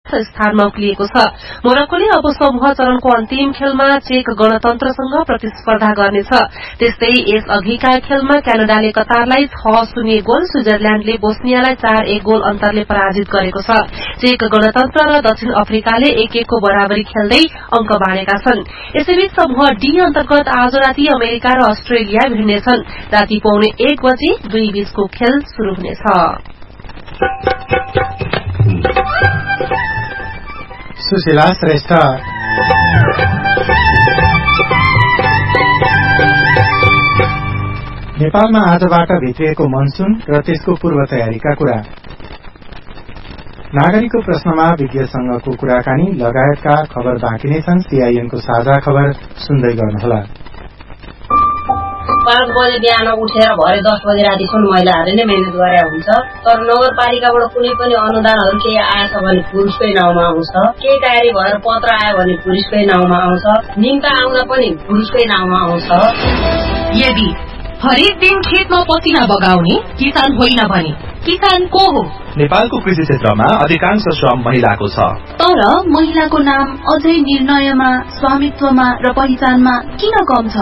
स्थानमा उक्लिएको छ। मोरक्कोले अब समूह चरणको अन्तिम खेलमा चेक गणतन्त्रसँग प्रतिस्पर्धा गर्नेछ। त्यस्तै यस अघिका खेलमा क्यानाडाले कतारलाई 6-0 गोल, स्विजरल्याण्डले बोस्नियालाई 4-1 गोल अन्तरले पराजित गरेको छ। चेक गणतन्त्र र दक्षिण अफ्रिकाले 1-1 को बराबरी खेल्दै अंक बाँडेका छन्। यसैबीच समूह डी अन्तर्गत आज राति अमेरिका र अस्ट्रेलिया भिड्नेछन्। राति 1:15 बजे दुई बीचको खेल शुरू हुनेछ। सुशीला श्रेष्ठ। नेपालमा आजबाट भित्रिएको मनसून र त्यसको पूर्व तयारीका कुरा, नागरिकको प्रश्नमा विज्ञसँगको कुराकानी लगायतका खबर बाँकी नै छन्। सीआईएनको साझा खबर सुन्दै गर्नुहोला। 5 बजे बिहान उठेर भरे 10 बजे रातिसम्म महिलाहरूले नै मेहनत गरे हुन्छ। तर नगरपालिकाबाट कुनै पनि अनुदानहरू केही आएछ भने पुरुषकै नाउँमा आउँछ, केही तयारी भएर पत्र आयो भने पुरुषकै नाउँमा आउँछ, निम्ता आउन पनि पुरुषकै नाउँमा आउँछ। यदि हरेक दिन खेतमा पसिना बगाउने किसान होइन भने किसान को हो? नेपालको कृषि क्षेत्रमा अधिकांश श्रम महिलाको छ। तर महिलाको नाम अझै निर्णयमा, स्वामित्वमा र पहिचानमा किन कम छ?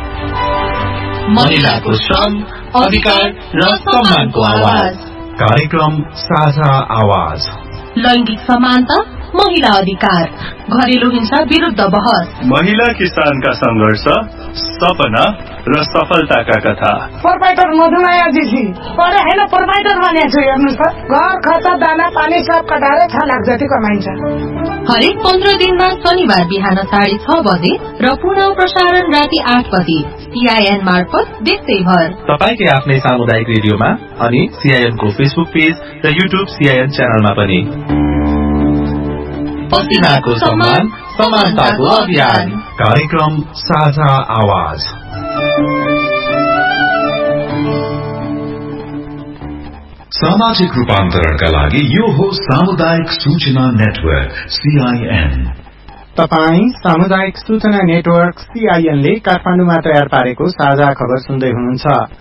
महिलाको श्रम, अधिकार र सम्मानको आवाज। कार्यक्रम साझा आवाज। लैंगिक समानता, महिला अधिकार, घरेलु हिंसा विरुद्ध बहस, महिला किसानका संघर्ष, सपना र सफलताका कथा। प्रोपाइटर मधुमाया दिदी पढे होइन, प्रोपाइटर बनेको छु। हेर्नुहोस् त, घर खर्च, दाना पानी सब कटाएर 6 लाख जति कमाइन्छ। हरेक 15 दिनमा शनिबार बिहान 6:30 बजे र पुनः प्रसारण राति 8 बजे सीआईएन मार्फत देशैभर। तपाईकै आफ्नै सामुदायिक रेडियोमा अनि सीआईएनको फेसबुक पेज र युट्युब सीआईएन च्यानलमा पनि। पसिनाको सम्मान, समानताको अभियान। कार्यक्रम साझा आवाज। सामाजिक रूपान्तरणका लागि यो हो सामुदायिक सूचना नेटवर्क सीआईएन। तपाई सामुदायिक सूचना नेटवर्क सीआईएनले काठमाडौँमा तयार पारेको साझा खबर सुन्दै हुनुहुन्छ।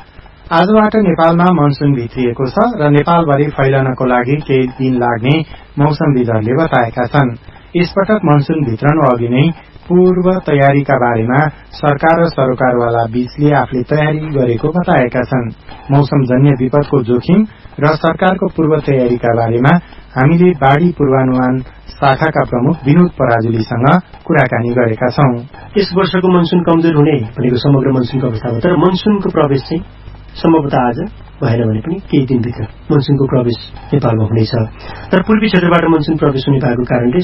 आजबाट नेपालमा मनसून भित्रिएको छ र नेपालभरि फैलनको लागि केही दिन लाग्ने मौसमविदहरूले बताएका छन्। यसपटक मनसून भित्रनु अघि नै पूर्व तयारीका बारेमा सरकार र सरोकारवाला बीचले आफूले तयारी गरेको बताएका छन्। मौसमजन्य विपदको जोखिम र सरकारको पूर्व तयारीका बारेमा हामीले बाढ़ी पूर्वानुमान शाखाका प्रमुख विनोद पराजुलीसँग कुराकानी गरेका छौं। यस वर्षको मनसून कमजोर हुने भनेको समग्र मनसूनको अवस्थामा, तर मनसूनको प्रवेश चाहिँ सम्भवतः आज भएन भने पनि केही दिनभित्र मनसूनको प्रवेश नेपालमा हुनेछ। तर पूर्वी क्षेत्रबाट मनसून प्रवेश हुने भएको कारणले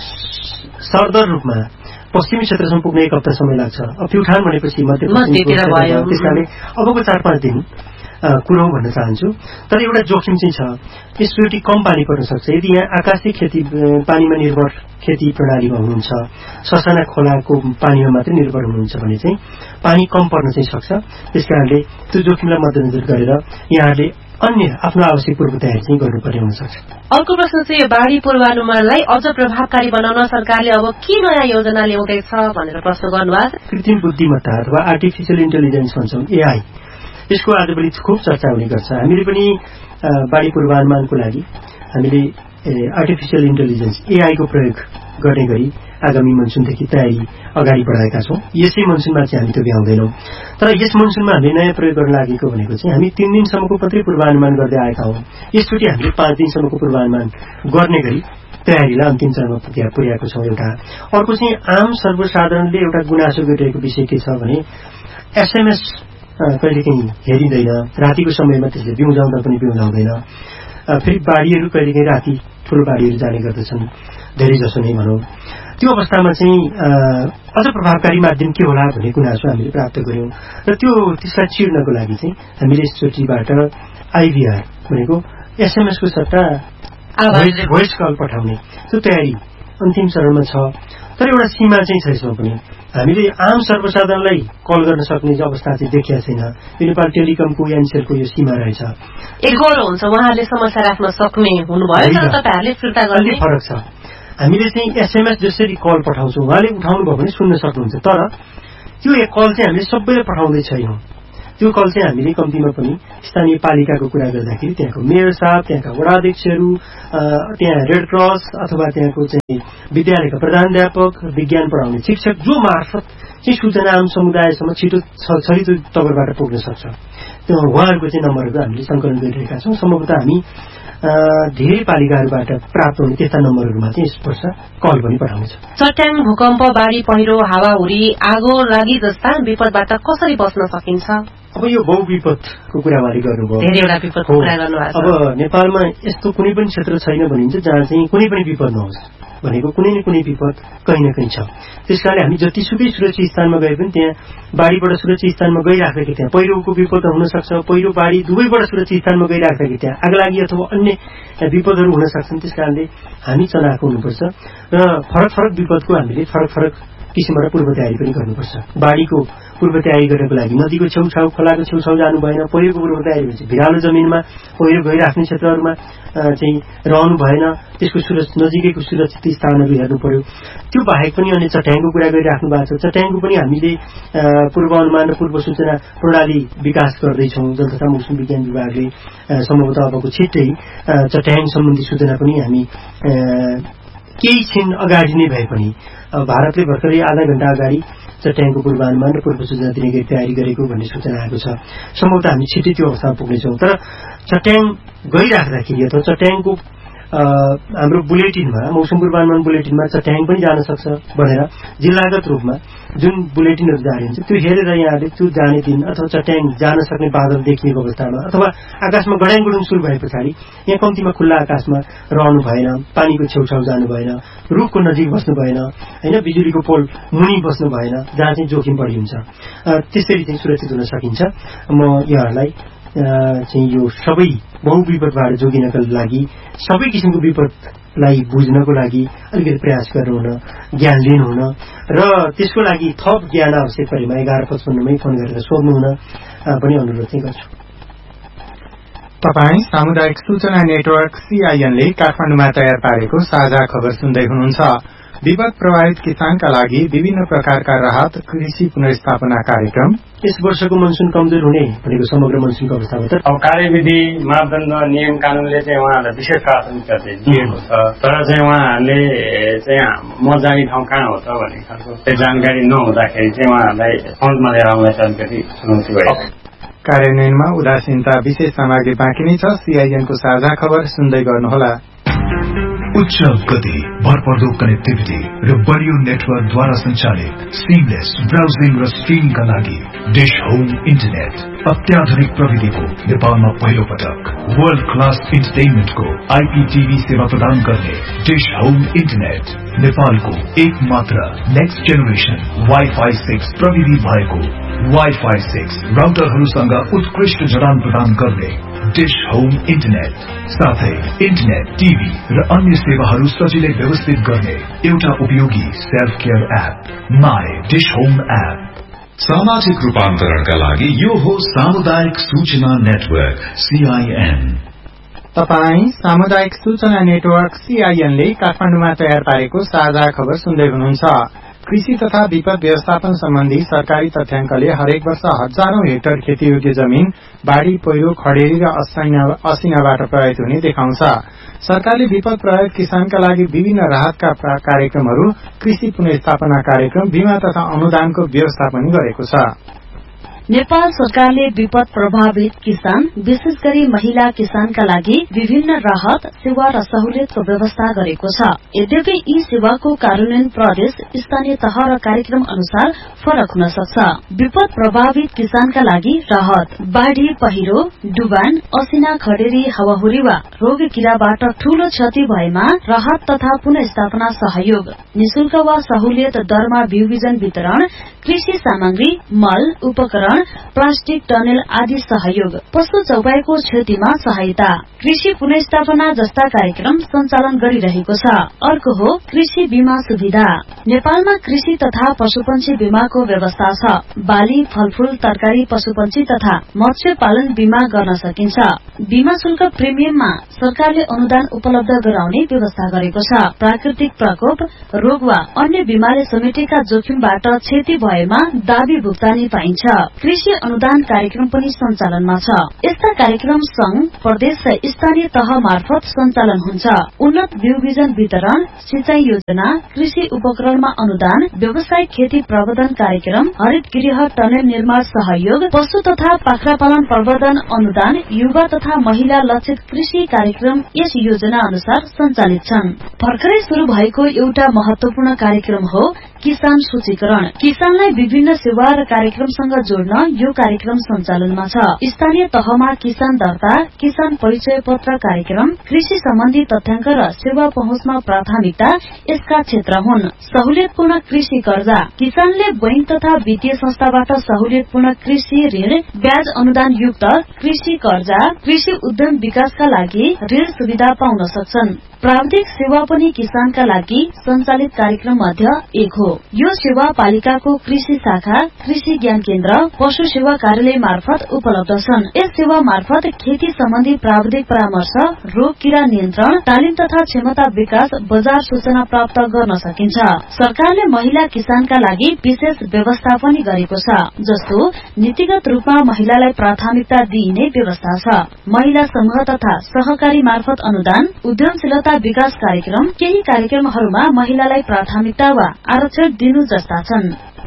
सरदर रूपमा पश्चिमी क्षेत्रसम्म पुग्न 1 हप्ता समय लाग्छ। अब प्युठान भनेपछि मध्यतिर भयो, त्यसकारणले अबको 4-5 दिन कुरौं भन्न चाहन्छु। तर एउटा जोखिम चाहिँ छ, यसचोटि कम पानी पर्न सक्छ। यदि यहाँ आकाशिक खेती पानीमा निर्भर खेती प्रणालीमा हुनुहुन्छ, ससाना खोलाको पानीमा मात्रै निर्भर हुनुहुन्छ भने चाहिँ पानी कम पर्न चाहिँ सक्छ। त्यसकारणले त्यो जोखिमलाई मध्यनजर गरेर यहाँहरूले अन्य आफ्नो आवश्यक पूर्व तयारी चाहिँ गर्नुपर्ने हुन सक्छ। अर्को प्रश्न चाहिँ बाढ़ी पूर्वानुमानलाई अझ प्रभावकारी बनाउन सरकारले अब के नयाँ योजना ल्याउँदैछ भनेर प्रश्न गर्नुभएको छ। कृत्रिम बुद्धिमत्ता अथवा आर्टिफिशियल इन्टेलिजेन्स भन्छौं, एआई, यसको आजभोलि खुब चर्चा हुने गर्छ। हामीले पनि बाढ़ी पूर्वानुमानको लागि हामीले आर्टिफिशियल इन्टेलिजेन्स एआई को प्रयोग गर्ने गरी आगामी मनसूनदेखि तयारी अगाडि बढाएका छौं। यसै मनसूनमा चाहिँ हामी त्यो भ्याउँदैनौं। तर यस मनसूनमा हामीले नयाँ प्रयोग गर्न लागेको भनेको चाहिँ हामी 3 दिनसम्मको मात्रै पूर्वानुमान गर्दै आएका हौं। यसचोटि हामीले 5 दिनसम्मको पूर्वानुमान गर्ने गरी तयारीलाई अन्तिम चरणमा पुर्याएको छौं। एउटा अर्को चाहिँ आम सर्वसाधारणले एउटा गुनासो गरिरहेको विषय के छ भने एसएमएस कहिलेकाहीँ हेरिँदैन, रातिको समयमा त्यसले बिउजाउँदा पनि बिउजाउँदैन। फेरि बाढ़ीहरू कहिलेकाहीँ राति ठूलो बाढ़ीहरू जाने गर्दछन्, धेरै जसो नै भनौं। त्यो अवस्थामा चाहिँ अझ प्रभावकारी माध्यम के होला भन्ने गुनासो हामीले प्राप्त गर्यौं र त्यसलाई चिर्नको लागि चाहिँ हामीले यसचोटिबाट आइभीआर भनेको एसएमएस को सट्टा भोइस कल पठाउने त्यो तयारी अन्तिम चरणमा छ। तर एउटा सीमा चाहिँ छ यसमा पनि। हामीले आम सर्वसाधारणलाई कल गर्न सक्ने अवस्था चाहिँ देखिया छैन। यो नेपाल टेलिकमको एनसेलको यो सीमा रहेछ। एकल हुन्छ, उहाँहरूले समस्या राख्न सक्ने हुनुभयो तर तपाईहरुले फिर्ता गर्ने फरक छ। हामीले चाहिँ एसएमएस जसरी कल पठाउँछौं, उहाँले उठाउनु भयो भने सुन्न सक्नुहुन्छ। तर त्यो एक कल चाहिँ हामीले सबैले पठाउँदै छैनौं। त्यो कल चाहिँ हामीले कम्तीमा पनि स्थानीय पालिकाको कुरा गर्दाखेरि त्यहाँको मेयर साहब, त्यहाँका वडा अध्यक्षहरू, त्यहाँ रेड क्रस अथवा त्यहाँको चाहिँ विद्यालयका प्रधानाध्यापक, विज्ञान पढाउने शिक्षक जो मार्फत चाहिँ सूचना आम समुदायसम्म छिटो छरितो तवरबाट पुग्न सक्छ त्यो उहाँहरूको चाहिँ नम्बरहरू हामीले संकलन गरिरहेका छौँ। सम्भवतः हामी धेरै पालिकाहरूबाट प्राप्त हुने त्यस्ता नम्बरहरूमा चाहिँ यस वर्ष कल पनि पठाउनेछ। चट्याङ, भूकम्प, बाढी पहिरो, हावाहुरी, आगो लागि जस्ता विपदबाट कसरी बच्न सकिन्छ? अब यो बहुविपदको कुराबारे गर्नुभयो, धेरैवटा विपदको कुरा गर्नुभएको छ। अब नेपालमा यस्तो कुनै पनि क्षेत्र छैन भनिन्छ जहाँ चाहिँ कुनै पनि विपद नहोस् भनेको कुनै न कुनै विपद कहीँ न कहीँ छ। त्यसकारणले हामी जतिसुकै सुरक्षित स्थानमा गए पनि त्यहाँ बाढीबाट सुरक्षित स्थानमा गइराख्दाखेरि त्यहाँ पहिरोको विपद हुन सक्छ, पहिरो बाढी दुवैबाट सुरक्षित स्थानमा गइराख्दाखेरि त्यहाँ आगलागी अथवा अन्य विपदहरू हुन सक्छन्। त्यसकारणले हामी चलाएको हुनुपर्छ र फरक फरक विपदको हामीले फरक फरक किसिमबाट पूर्व तयारी पनि गर्नुपर्छ। बाढीको पूर्व तयारी गर्नको लागि नदीको छेउछाउ, खोलाको छेउछाउ जानु भएन। पहिरोको पूर्व तयारी भन्छ भिरालो जमिनमा पहिरो गइराख्ने क्षेत्रहरूमा चाहिँ रहनु भएन, त्यसको नजिकैको सुरक्षित स्थानहरू हेर्नु पर्यो। त्यो बाहेक पनि अन्य चट्याङको कुरा गरिराख्नु भएको छ। चट्याङको पनि हामीले पूर्व अनुमान र पूर्व सूचना प्रणाली विकास गर्दैछौँ। जल तथा मौसम विज्ञान विभागले सम्भवतः अबको छिट्टै चट्याङ सम्बन्धी सूचना पनि हामी केही क्षण अगाडि नै भए पनि भारतले भर्खरै आधा घण्टा अगाडि चट्याङको पूर्वानुमान र पूर्व सूचना दिने गरी तयारी गरेको भन्ने सूचना आएको छ। सम्भवतः हामी छिट्टै त्यो अवस्थामा पुग्नेछौँ। तर चट्याङ गइराख्दाखेरि अथवा चट्याङको हाम्रो बुलेटिनमा, मौसम पूर्वानुमान बुलेटिनमा चट्याङ पनि जान सक्छ भनेर जिल्लागत रूपमा जुन बुलेटिनहरू जारी हुन्छ त्यो हेरेर यहाँले त्यो जाने दिन अथवा चट्याङ जान सक्ने बादल देखिएको अवस्थामा अथवा आकाशमा गड्याङगुडुङ सुरु भए पछाडि यहाँ कम्तीमा खुल्ला आकाशमा रहनु भएन, पानीको छेउछाउ जानु भएन, रुखको नजिक बस्नु भएन, होइन बिजुलीको पोल मुनि बस्नु भएन जहाँ चाहिँ जोखिम बढी हुन्छ। त्यसरी चाहिँ सुरक्षित हुन सकिन्छ। म यहाँहरूलाई चाहिँ यो सबै बहुविपदबाट जोगिनका लागि सबै किसिमको विपदलाई बुझ्नको लागि अलिकति प्रयास गर्नुहुन, ज्ञान लिनुहुन र त्यसको लागि थप ज्ञान आवश्यक परेमा 1155मै फोन गरेर सोध्नुहुन पनि अनुरोध चाहिँ गर्छु। तपाईँ सामुदायिक सूचना नेटवर्क CIN ले काठमाडौँमा तयार पारेको साझा खबर सुन्दै हुनुहुन्छ। विपद प्रभावित किसानका लागि विभिन्न प्रकारका राहत कृषि पुनर्स्थापना कार्यक्रम। यस वर्षको मनसुन कमजोर हुने भनेको समग्र मनसुनको अवस्थाबाट अब कार्यविधि मापदण्ड नियम कानूनले चाहिँ उहाँहरूलाई विशेष प्राथमिकता चाहिँ दिएको छ। तर चाहिँ उहाँहरूले चाहिँ म जाने ठाउँ कहाँ हो त भन्ने खालको जानकारी नहुँदाखेरि चाहिँ उहाँहरूलाई फन्डमा लिएर आउनलाई चाहिँ अलिकति चुनौती भएको छ। कार्यान्वयनमा उदासीनता विशेष सामग्री बाँकी नै छ। CIN को साझा खबर सुन्दै गर्नुहोला। उच्च गति, भरपर्दो कनेक्टिभिटी र बलियो नेटवर्कद्वारा सञ्चालित सिमलेस ब्राउजिङ र स्ट्रिमिङका लागि डिश होम इन्टरनेट अत्याधुनिक प्रविधिको नेपालमा पहिलो पटक वर्ल्ड क्लास इन्टरटेनमेन्टको IPTV सेवा प्रदान गर्ने डिश होम इन्टरनेट नेपालको एक मात्र नेक्स्ट जेनेरेसन Wi-Fi 6 प्रविधि भएको Wi-Fi 6 राउटरहरूसँग उत्कृष्ट जडान प्रदान गर्ने डिश होम इन्टरनेट साथै इन्टरनेट, टिभी र अन्य सेवाहरू सजिलै व्यवस्थित गर्ने एउटा उपयोगी self care app my dish home app. सामाजिक रूपान्तरणका लागि यो हो सामुदायिक सूचना नेटवर्क CIN। तपाईँ सामुदायिक सूचना नेटवर्क CIN ले काठमाडौँमा तयार पारेको साझा खबर सुन्दै हुनुहुन्छ। कृषि तथा विपद व्यवस्थापन सम्बन्धी सरकारी तथ्याङ्कले हरेक वर्ष हजारौं हेक्टर खेतीयोग्य जमीन बाढ़ी, पहिरो, खडेरी र असिनाबाट प्रभावित हुने देखाउँछ। सरकारले विपद प्रभावित किसानका लागि विभिन्न राहतका कार्यक्रमहरू, कृषि पुनर्स्थापना कार्यक्रम, बीमा तथा अनुदानको व्यवस्था पनि गरेको छ। नेपाल सरकारले विपद प्रभावित किसान, विशेष गरी महिला किसानका लागि विभिन्न राहत, सेवा र सहुलियतको व्यवस्था गरेको छ। यद्यपि यी सेवाको कार्यान्वयन प्रदेश, स्थानीय तह र कार्यक्रम अनुसार फरक हुन सक्छ। विपद प्रभावित किसानका लागि राहत, बाढ़ी, पहिरो, डुबान, असिना, खडेरी, हावाहुरी वा रोग किराबाट ठूलो क्षति भएमा राहत तथा पुनर्स्थापना सहयोग, निशुल्क वा सहुलियत दरमा बिउ बिजन वितरण, कृषि सामग्री, मल, उपकरण, प्लास्टिक, टनेल आदि सहयोग, पशु चौपाईको क्षतिमा सहायता, कृषि पुनर्स्थापना जस्ता कार्यक्रम सञ्चालन गरिरहेको छ। अर्को हो कृषि बीमा सुविधा। नेपालमा कृषि तथा पशुपन्छी बीमाको व्यवस्था छ। बाली, फलफूल, तरकारी, पशुपन्छी तथा मत्स्य पालन बीमा गर्न सकिन्छ। बीमा शुल्क प्रिमियममा सरकारले अनुदान उपलब्ध गराउने व्यवस्था गरेको छ। प्राकृतिक प्रकोप, रोग वा अन्य बिमारले समेटेका जोखिमबाट क्षति भएमा दाबी भुक्तानी पाइन्छ। कृषि अनुदान कार्यक्रम पनि सञ्चालनमा छ। यस्ता कार्यक्रम संघ, प्रदेश र स्थानीय तह मार्फत सञ्चालन हुन्छ। उन्नत बिउ बिजन वितरण, सिंचाई योजना, कृषि उपकरणमा अनुदान, व्यावसायिक खेती प्रबन्धन कार्यक्रम, हरित गृह टनेल निर्माण सहयोग, पशु तथा बाख्रा पालन प्रवर्धन अनुदान, युवा तथा महिला लक्षित कृषि कार्यक्रम यस योजना अनुसार सञ्चालित छन्। भर्खरै शुरू भएको एउटा महत्वपूर्ण कार्यक्रम हो किसान सूचीकरण। किसानलाई विभिन्न सेवा र कार्यक्रमसँग जोड्न यो कार्यक्रम सञ्चालनमा छ। स्थानीय तहमा किसान दर्ता, किसान परिचय पत्र कार्यक्रम, कृषि सम्बन्धी तथ्याङ्क र सेवा पहुँचमा प्राथमिकता यसका क्षेत्र हुन्। सहुलियतपूर्ण कृषि कर्जा, किसानले बैंक तथा वित्तीय संस्थाबाट सहुलियतपूर्ण कृषि ऋण, ब्याज अनुदान युक्त कृषि कर्जा, कृषि उद्यम विकासका लागि ऋण सुविधा पाउन सक्छन्। प्राविधिक सेवा पनि किसानका लागि सञ्चालित कार्यक्रम मध्ये एक हो। यो सेवा पालिकाको कृषि शाखा, कृषि ज्ञान केन्द्र, पशु सेवा कार्यालय मार्फत उपलब्ध छन्। यस सेवा मार्फत खेती सम्बन्धी प्राविधिक परामर्श, रोग किरा नियन्त्रण, तालिम तथा क्षमता विकास, बजार सूचना प्राप्त गर्न सकिन्छ। सरकारले महिला किसानका लागि विशेष व्यवस्था पनि गरेको छ, जस्तो नीतिगत रूपमा महिलालाई प्राथमिकता दिइने व्यवस्था छ। महिला समूह तथा सहकारी मार्फत अनुदान, उद्यमशीलता विकास कार्यक्रम, केही कार्यक्रमहरूमा महिलालाई प्राथमिकता वा आरक्षण दिनु जस्ता छन्।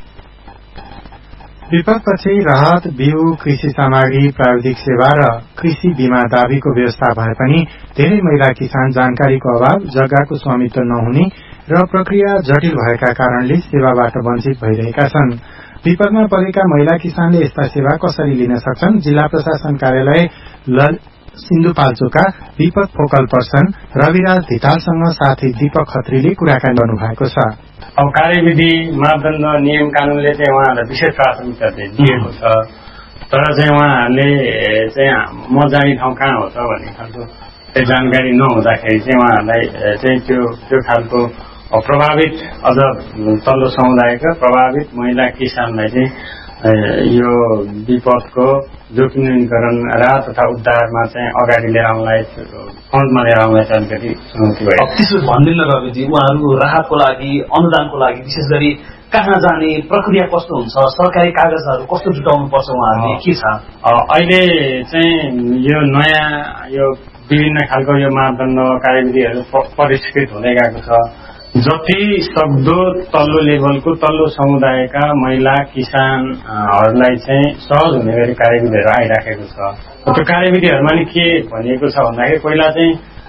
विपदपछि राहत, बिउ, कृषि सामग्री, प्राविधिक सेवा र कृषि बीमा दावीको व्यवस्था भए पनि धेरै महिला किसान जानकारीको अभाव, जग्गाको स्वामित्व नहुने र प्रक्रिया जटिल भएका कारणले सेवाबाट वञ्चित भइरहेका छन्। विपदमा परेका महिला किसानले यस्ता सेवा कसरी लिन सक्छन्? जिल्ला प्रशासन कार्यालय सिन्धुपाल्चोकका विपद फोकल पर्सन रविराज धितालसँग साथी दीपक खत्रीले कुराकानी गर्नु भएको छ। अब कार्यविधि, मापदण्ड, नियम कानूनले चाहिँ उहाँहरूलाई विशेष प्राथमिकता दिएको छ, तर चाहिँ उहाँहरूले चाहिँ म जाने ठाउँ कहाँ हो त भन्ने खालको जानकारी नहुँदाखेरि चाहिँ उहाँहरूलाई चाहिँ त्यो खालको प्रभावित, अझ तल्लो समुदायका प्रभावित महिला किसानलाई चाहिँ यो विपदको जोखिम न्यूनीकरण राहत तथा उद्धारमा चाहिँ अगाडि लिएर आउनलाई, फन्डमा लिएर आउनलाई चाहिँ अलिकति चुनौती भयो। त्यसो भन्दिन रविजी, उहाँहरू राहतको लागि, अनुदानको लागि विशेष गरी कहाँ जाने, प्रक्रिया कस्तो हुन्छ, सरकारी कागजहरू कस्तो जुटाउनु पर्छ, उहाँहरूले के छ? अहिले चाहिँ यो नयाँ यो विभिन्न खालको यो मापदण्ड कार्यविधिहरू परिष्कृत हुँदै गएको छ। जति सक्दो तल्लो लेभलको, तल्लो समुदायका महिला किसानहरूलाई चाहिँ सहज हुने गरी कार्यविधिहरू आइराखेको छ। त्यो कार्यविधिहरूमा नि के भनिएको छ भन्दाखेरि पहिला चाहिँ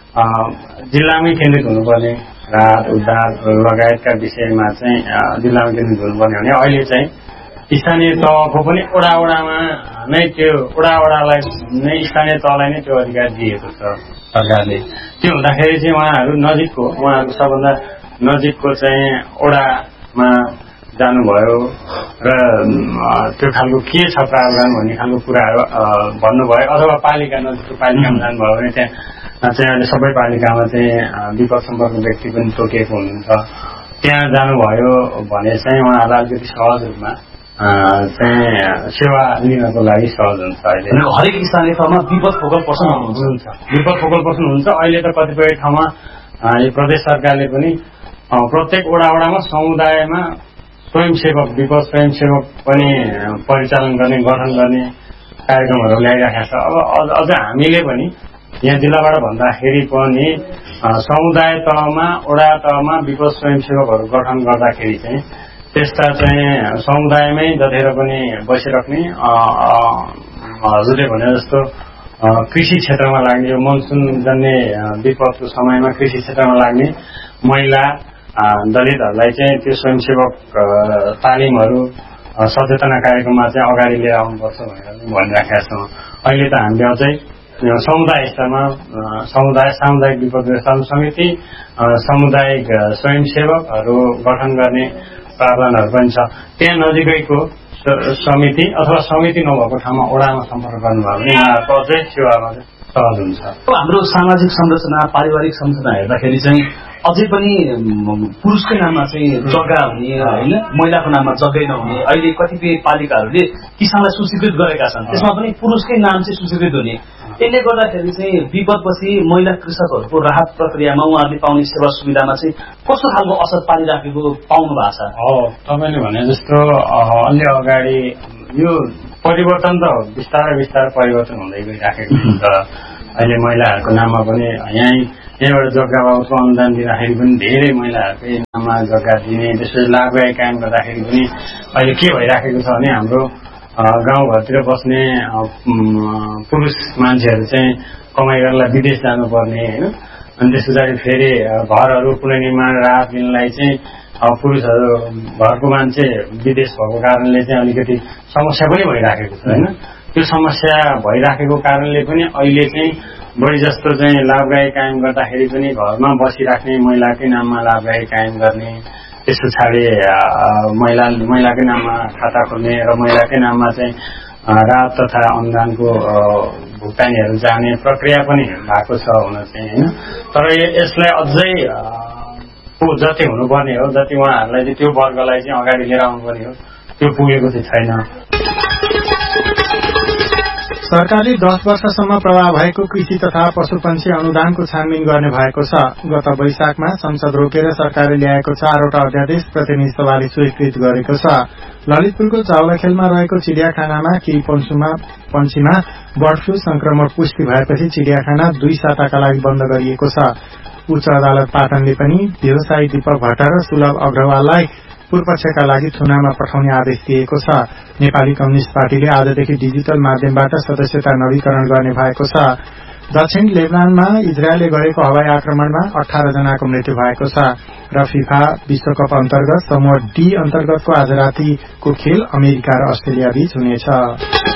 जिल्लामै केन्द्रित हुनुपर्ने, राहत उद्धार लगायतका विषयमा चाहिँ जिल्लामा केन्द्रित हुनुपर्ने भने अहिले चाहिँ स्थानीय तहको पनि वडामा नै त्यो वडालाई नै स्थानीय तहलाई नै त्यो अधिकार दिएको छ सरकारले। त्यो हुँदाखेरि चाहिँ उहाँहरूको सबभन्दा नजिकको चाहिँ वडामा जानुभयो र त्यो खालको के छ प्रावधान भन्ने खालको कुराहरू भन्नुभयो, अथवा पालिका नजिकको पालिकामा जानुभयो भने त्यहाँ चाहिँ अहिले सबै पालिकामा चाहिँ विपद सम्पर्क व्यक्ति पनि तोकिएको हुनुहुन्छ। त्यहाँ जानुभयो भने चाहिँ उहाँहरूलाई अलिकति सहज रूपमा चाहिँ सेवा लिनको लागि सहज हुन्छ। अहिले हरेक स्थानीय ठाउँमा विपद फोकल पर्सन हुनुहुन्छ। विपद फोकल पर्सन हुन्छ। अहिले त कतिपय ठाउँमा यो प्रदेश सरकारले पनि प्रत्येक वडामा समुदायमा स्वयंसेवक, विपद स्वयंसेवक पनि परिचालन गर्ने, गठन गर्ने कार्यक्रमहरू ल्याइराखेको छ। अब अझ हामीले पनि यहाँ जिल्लाबाट भन्दाखेरि पनि समुदाय तहमा, वडा तहमा विपद स्वयंसेवकहरू गठन गर्दाखेरि चाहिँ त्यस्ता चाहिँ समुदायमै जतिखेर पनि बसिराख्ने, हजुरले भने जस्तो कृषि क्षेत्रमा लाग्ने, यो मनसुन जन्य विपदको समयमा कृषि क्षेत्रमा लाग्ने महिला दलितहरूलाई चाहिँ त्यो स्वयंसेवक तालिमहरू, सचेतना कार्यक्रममा चाहिँ अगाडि लिएर आउनुपर्छ भनेर भनिराखेका छौँ। अहिले त हामीले अझै समुदाय स्तरमा सामुदायिक विपद व्यवस्थापन समिति, सामुदायिक स्वयंसेवकहरू गठन गर्ने प्रावधानहरू पनि छ। त्यहाँ नजिकैको समिति अथवा समिति नभएको ठाउँमा वडामा सम्पर्क गर्नुभयो भने यहाँको अझै सेवामा सहज हुन्छ। हाम्रो सामाजिक संरचना, पारिवारिक संरचना हेर्दाखेरि चाहिँ अझै पनि पुरुषकै नाममा चाहिँ जग्गा हुने होइन, महिलाको नाममा जग्गै नहुने, अहिले कतिपय पालिकाहरूले किसानलाई सूचीकृत गरेका छन्, त्यसमा पनि पुरुषकै नाम चाहिँ सूचीकृत हुने। यसले गर्दाखेरि चाहिँ विपदपछि महिला कृषकहरूको राहत प्रक्रियामा उहाँहरूले पाउने सेवा सुविधामा चाहिँ कस्तो खालको असर पारिराखेको पाउनु भएको छ? तपाईँले भने जस्तो अलि अगाडि यो परिवर्तन त बिस्तारै बिस्तारै परिवर्तन हुँदै गइराखेको हुन्छ। अहिले महिलाहरूको नाममा पनि यहाँबाट जग्गा बाबतको अनुदान दिँदाखेरि पनि धेरै महिलाहरूकै नाममा जग्गा दिने, त्यसपछि लाभदायी कायम गर्दाखेरि पनि अहिले के भइराखेको छ भने हाम्रो गाउँघरतिर बस्ने पुरुष मान्छेहरू चाहिँ कमाइ गर्नलाई विदेश जानुपर्ने होइन, अनि त्यस पछाडि फेरि घरहरू पुनर्निर्माण राहत दिनलाई चाहिँ पुरुषहरू घरको मान्छे विदेश भएको कारणले चाहिँ अलिकति समस्या पनि भइराखेको छ होइन। त्यो समस्या भइराखेको कारणले पनि अहिले चाहिँ बढी जस्तो चाहिँ लाभदायी कायम गर्दाखेरि पनि घरमा बसिराख्ने महिलाकै नाममा लाभदायी कायम गर्ने, त्यस पछाडि महिलाकै नाममा खाता खोल्ने र महिलाकै नाममा चाहिँ राहत तथा अनुदानको भुक्तानीहरू जाने प्रक्रिया पनि भएको छ हुन चाहिँ होइन। तर यसलाई अझै जति हुनुपर्ने हो, जति उहाँहरूलाई चाहिँ त्यो वर्गलाई चाहिँ अगाडि लिएर आउनुपर्ने हो, त्यो पुगेको चाहिँ छैन। सरकारले 10 वर्षसम्म प्रभाव भएको कृषि तथा पशुपन्छी अनुदानको छानबिन गर्ने भएको छ। गत वैशाखमा संसद रोकेर सरकारले ल्याएको 4वटा अध्यादेश प्रतिनिधि सभाले स्वीकृत गरेको छ। ललितपुरको चाउलाखेलमा रहेको चिडियाखानामा केही पन्छीमा बर्ड फ्लू संक्रमण पुष्टि भएपछि चिडियाखाना 2 साताका लागि बन्द गरिएको छ। उच्च अदालत पाटनले पनि व्यवसायी दीपक भट्ट र सुलभ अग्रवाललाई पूर्वपक्षका लागि थुनामा पठाउने आदेश दिएको छ। नेपाली कम्युनिष्ट पार्टीले आजदेखि डिजिटल माध्यमबाट सदस्यता नवीकरण गर्ने भएको छ। दक्षिण लेबनानमा इजरायलले गरेको हवाई आक्रमणमा 18 जनाको मृत्यु भएको छ र फिफा विश्वकप अन्तर्गत समूह डी अन्तर्गतको आज रातिको खेल अमेरिका र अस्ट्रेलिया बीच हुनेछ।